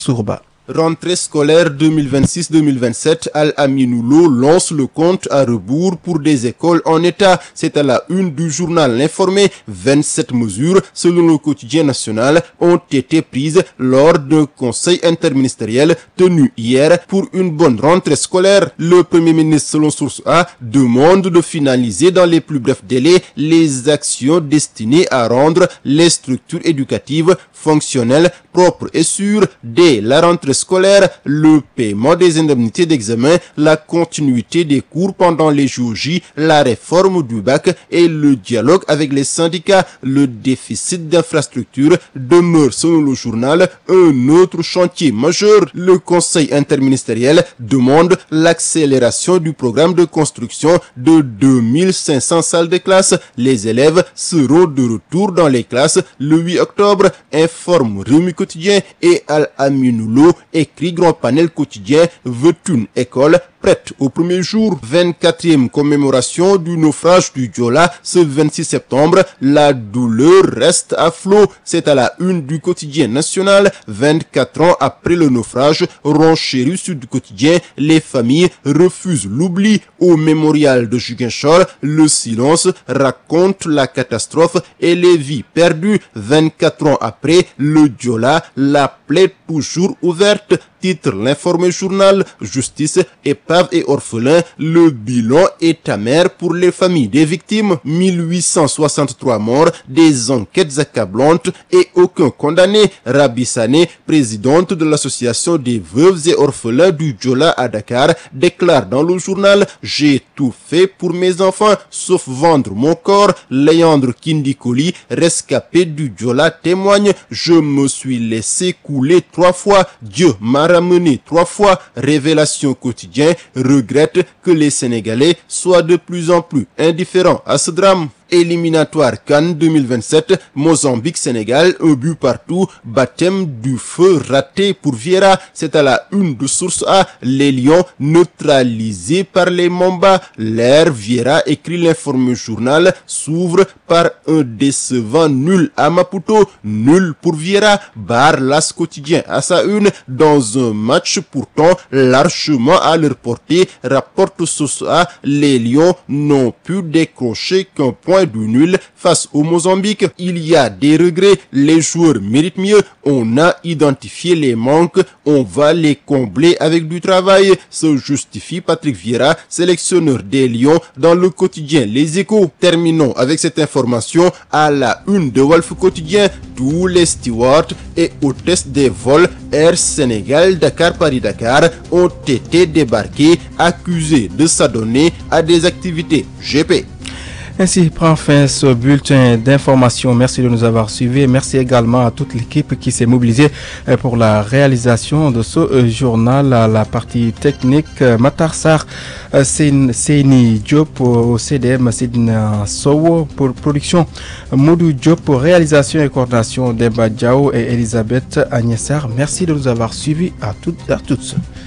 Sourba. Rentrée scolaire 2026-2027, Al-Aminou Lo lance le compte à rebours pour des écoles en état. C'est à la une du journal L'Informé. 27 mesures, selon le quotidien national, ont été prises lors d'un conseil interministériel tenu hier pour une bonne rentrée scolaire. Le Premier ministre, selon Source A, demande de finaliser dans les plus brefs délais les actions destinées à rendre les structures éducatives fonctionnelles, propres et sûres dès la rentrée scolaire, le paiement des indemnités d'examen, la continuité des cours pendant les JOJ, la réforme du bac et le dialogue avec les syndicats. Le déficit d'infrastructures demeure, selon le journal, un autre chantier majeur. Le Conseil interministériel demande l'accélération du programme de construction de 2500 salles de classe. Les élèves seront de retour dans les classes le 8 octobre, informe Rewmi Quotidien, et Al-Aminou Lo écrit Grand Panel Quotidien, veut une école prête au premier jour. 24e commémoration du naufrage du Joola ce 26 septembre. La douleur reste à flot. C'est à la une du quotidien national. 24 ans après le naufrage, renchérit Sud Quotidien, les familles refusent l'oubli. Au mémorial de Ziguinchor, le silence raconte la catastrophe et les vies perdues. 24 ans après le Joola, la plaie toujours ouverte. Titre L'Informé journal, justice, épave et orphelins, le bilan est amer pour les familles des victimes. 1863 morts, des enquêtes accablantes et aucun condamné. Rabi Sané, présidente de l'association des veuves et orphelins du Joola à Dakar, déclare dans le journal: j'ai tout fait pour mes enfants, sauf vendre mon corps. Léandre Kindikoli, rescapé du Joola, témoigne: je me suis laissé couler 3 fois. Dieu m'a ramené 3 fois. Révélation Quotidien regrette que les Sénégalais soient de plus en plus indifférents à ce drame. Éliminatoire CAN 2027, Mozambique-Sénégal, un but partout, baptême du feu raté pour Vieira. C'est à la une de Source A. Les Lions neutralisés par les Mamba. L'ère Vieira, écrit L'Informé journal, s'ouvre par un décevant nul à Maputo. Nul pour Vieira, barre L'As Quotidien à sa une, dans un match pourtant largement à leur portée, rapporte Source A. Les Lions n'ont pu décrocher qu'un point du nul face au Mozambique. Il y a des regrets, les joueurs méritent mieux, on a identifié les manques, on va les combler avec du travail, se justifie Patrick Vieira, sélectionneur des Lions, dans le quotidien Les Échos. Terminons avec cette information à la une de Walf Quotidien. Tous les stewards et hôtesses des vols Air Sénégal Dakar-Paris-Dakar ont été débarqués, accusés de s'adonner à des activités GP. Ainsi prend fin ce bulletin d'information. Merci de nous avoir suivis. Merci également à toute l'équipe qui s'est mobilisée pour la réalisation de ce journal. À la partie technique, Matar Sarr, Seyni Diop au CDM, Sidna Sowo pour production, Modou Diop pour réalisation et coordination, Demba Diao et Elisabeth Agnessar. Merci de nous avoir suivis à toutes et à tous.